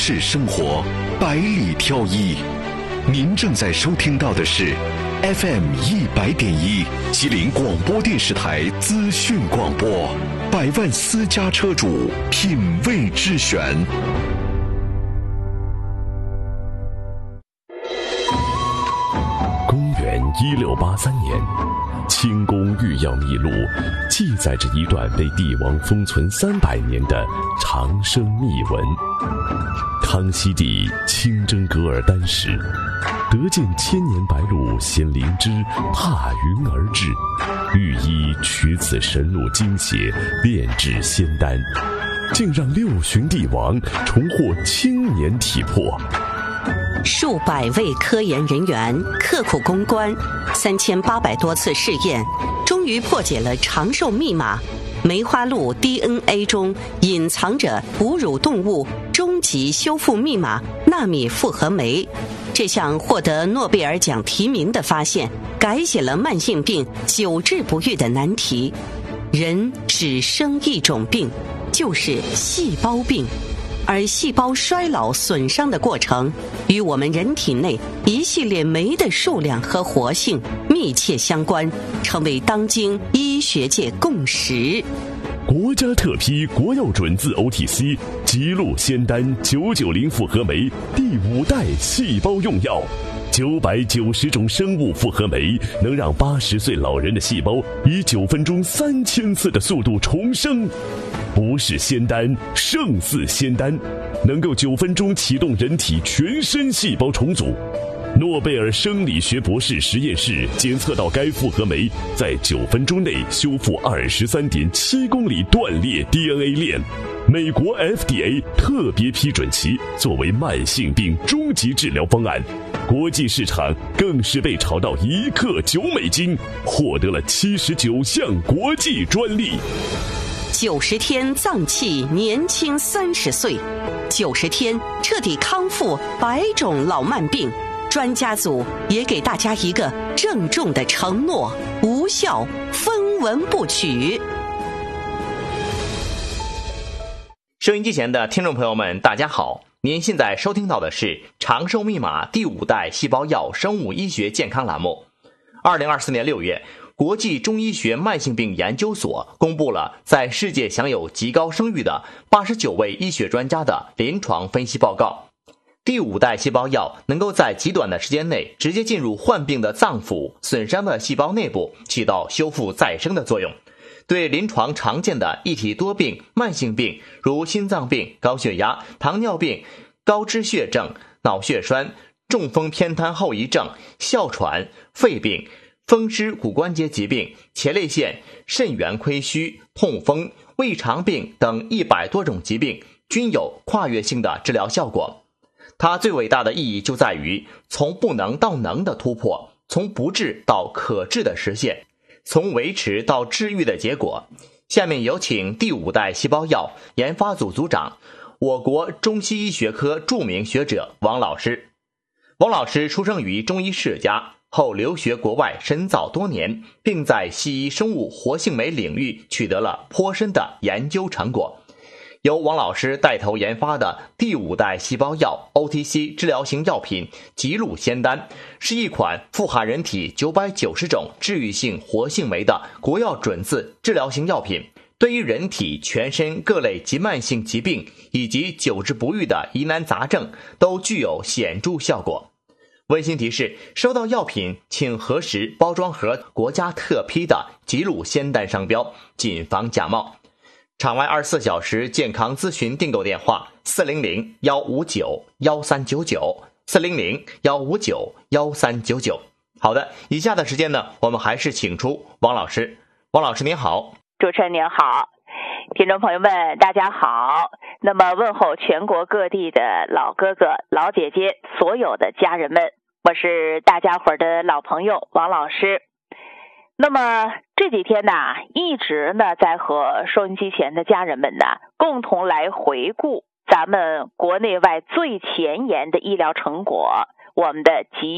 市生活，百里挑一。您正在收听到的是 FM100.1 吉林广播电视台资讯广播，百万私家车主品味之选。 公元1683年，清宫御药秘录记载着一段被帝王封存300年的长生秘文。康熙帝亲征噶尔丹时，得见千年白鹿衔灵芝踏云而至，御医取此神鹿精血炼制仙丹，竟让六旬帝王重获青年体魄。 数百位科研人员刻苦攻关，3800多次试验，终于破解了长寿密码。梅花鹿 DNA 中隐藏着哺乳动物终极修复密码纳米复合酶。这项获得诺贝尔奖提名的发现，改写了慢性病久治不愈的难题。人只生一种病，就是细胞病。而细胞衰老损伤的过程与我们人体内一系列酶的数量和活性密切相关，成为当今医学界共识。 国家特批国药准字 OTC 吉鹿仙丹990复合酶第5代细胞用药，990种生物复合酶能让80岁老人的细胞以9分钟3000次的速度重生。不是仙丹胜似仙丹，能够9分钟启动人体全身细胞重组。诺贝尔生理学博士实验室检测到该复合酶在9分钟内修复23.7公里断裂 DNA 链，美国 FDA 特别批准其作为慢性病终极治疗方案，国际市场更是被炒到1克$9，获得了79项国际专利。 90天脏器年轻30岁，90天彻底康复100种老慢病。专家组也给大家一个郑重的承诺：无效，分文不取。 收音机前的听众朋友们，大家好，您现在收听到的是长寿密码第5代细胞药生物医学健康栏目。2024年6月，国际中医学慢性病研究所公布了在世界享有极高声誉的89位医学专家的临床分析报告。第5代细胞药能够在极短的时间内直接进入患病的脏腑、损伤的细胞内部，起到修复再生的作用。对临床常见的一体多病、慢性病，如心脏病、高血压、糖尿病、高脂血症、脑血栓、中风偏瘫后遗症、哮喘、肺病、风湿骨关节疾病、前列腺、肾源亏虚、痛风、胃肠病等100多种疾病均有跨越性的治疗效果。它最伟大的意义就在于从不能到能的突破，从不治到可治的实现，从维持到治愈的结果。下面有请第5代细胞药研发组组长，我国中西医学科著名学者王老师。王老师出生于中医世家，后留学国外深造多年，并在西医生物活性酶领域取得了颇深的研究成果。由王老师带头研发的第5代细胞药 OTC 治疗型药品吉鹿仙丹，是一款富含人体990种治愈性活性酶的国药准字治疗型药品，对于人体全身各类急慢性疾病以及久治不愈的疑难杂症都具有显著效果。温馨提示：收到药品请核实包装盒国家特批的吉鹿仙丹商标，谨防假冒。场外24小时健康咨询订购电话：400-159-1399，400-159-1399。好的，以下的时间呢，我们还是请出王老师。王老师您好。 主持人您好，听众朋友们大家好。那么问候全国各地的老哥哥老姐姐，所有的家人们，我是大家伙的老朋友王老师。那么这几天呢，一直呢在和收音机前的家人们呢共同来回顾咱们国内外最前沿的医疗成果，我们的